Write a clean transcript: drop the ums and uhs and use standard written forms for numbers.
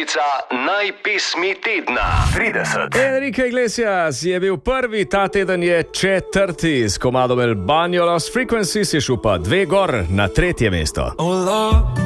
Lestvica najpismi tedna 30. Enrique Iglesias je bil prvi, ta teden je četrti. S komadom El Banjo Lost Frequencies je šel pa 2 gor na 3. mesto.